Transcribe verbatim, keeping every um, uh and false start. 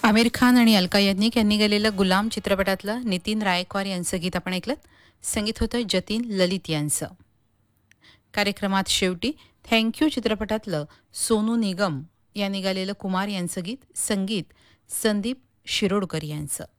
आमिर खान आणि अलका याज्ञिक यांनी गायलेलं गुलाम चित्रपटातलं नितीन रायकवार यांचं गीत आपण ऐकलं. संगीत होतं जतीन ललित यांचं. कार्यक्रमात शेवटी थँक्यू चित्रपटातलं सोनू निगम यांनी गायलेलं कुमार यांचं गीत, संगीत संदीप शिरोडकर यांचं.